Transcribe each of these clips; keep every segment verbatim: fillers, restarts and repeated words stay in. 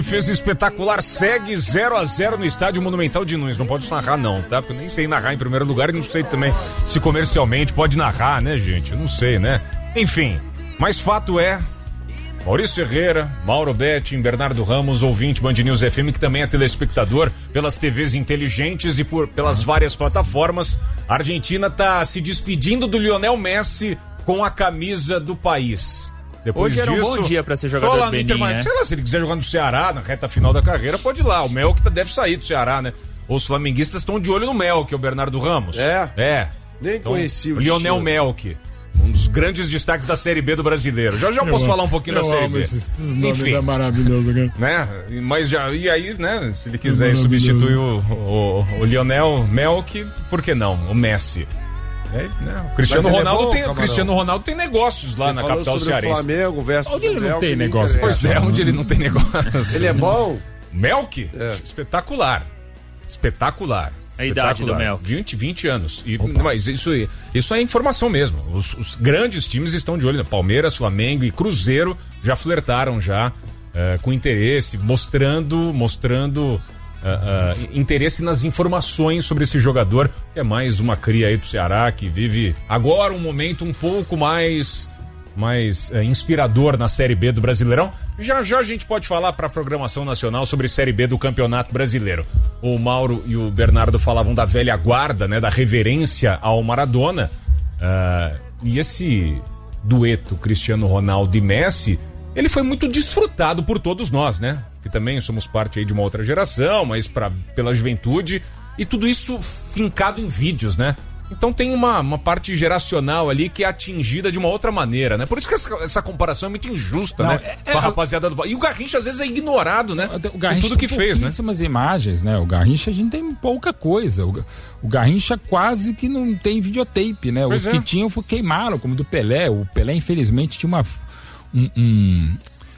Defesa espetacular, segue zero a zero no estádio Monumental de Nunes. Não pode narrar não, tá? Porque eu nem sei narrar em primeiro lugar e não sei também se comercialmente pode narrar, né, gente? Eu não sei, né? Enfim, mas fato é, Maurício Ferreira, Mauro Betting, Bernardo Ramos, ouvinte Band News F M, que também é telespectador pelas T Vs inteligentes e por, pelas várias plataformas. A Argentina tá se despedindo do Lionel Messi com a camisa do país. Depois Hoje disso, era um bom dia pra ser jogador lá do Benin, Inter, mas, né? sei lá, se ele quiser jogar no Ceará, na reta final da carreira, pode ir lá. O Melk deve sair do Ceará, né? Os flamenguistas estão de olho no Melk, é o Bernardo Ramos. É? É. Nem então, conheci o Lionel estilo. Melk. Um dos grandes destaques da Série B do brasileiro. Já já eu posso falar um pouquinho da Série B. Esses, esses nomes Enfim, é maravilhoso, cara. né? Mas já, e aí, né? Se ele quiser substituir o, o, o Lionel Melk, por que não? O Messi. É, né? O Cristiano Mas ele é Ronaldo bom, tem, o Camarão? Cristiano Ronaldo tem negócios lá Você na falou capital sobre cearense. o Flamengo versus Onde ele o não Melk, tem que me negócio? interessa. Pois é, onde ele não tem negócio. Ele é bom? Melk? É. Espetacular. Espetacular. A idade do Espetacular. Melk. vinte, vinte anos. E, mas isso, isso é informação mesmo. Os, os grandes times estão de olho. Palmeiras, Flamengo e Cruzeiro já flertaram já eh, com interesse, mostrando, mostrando uh, uh, interesse nas informações sobre esse jogador, que é mais uma cria aí do Ceará, que vive agora um momento um pouco mais... mais é, inspirador na Série B do Brasileirão. Já já a gente pode falar para a programação nacional sobre Série B do Campeonato Brasileiro. O Mauro e o Bernardo falavam da velha guarda, né, da reverência ao Maradona. Uh, e esse dueto Cristiano Ronaldo e Messi, ele foi muito desfrutado por todos nós, né? Que também somos parte aí de uma outra geração, mas pra, pela juventude. E tudo isso fincado em vídeos, né? Então tem uma, uma parte geracional ali que é atingida de uma outra maneira, né? Por isso que essa, essa comparação é muito injusta, Não, né? é, Com a é, rapaziada do... E o Garrincha às vezes é ignorado, né? O Garrincha tudo que tem fez, né? pouquíssimas imagens, né? O Garrincha a gente tem pouca coisa. O, o Garrincha quase que não tem videotape, né? Pois Os é. que tinham foi- queimaram, como do Pelé. O Pelé, infelizmente, tinha uma... Um, um-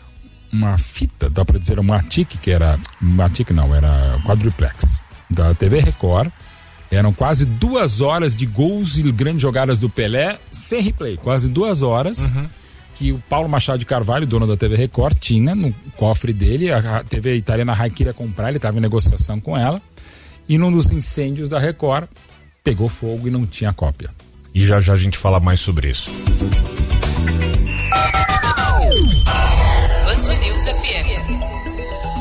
uma fita, dá pra dizer, uma tique que era... Uma tique não, era quadruplex. Da T V Record. Eram quase duas horas de gols e grandes jogadas do Pelé sem replay. Quase duas horas Uhum. que o Paulo Machado de Carvalho, dono da T V Record, tinha no cofre dele. A a T V italiana Rai queria comprar, ele estava em negociação com ela. E num dos incêndios da Record, pegou fogo e não tinha cópia. E já já a gente fala mais sobre isso. Band News F M.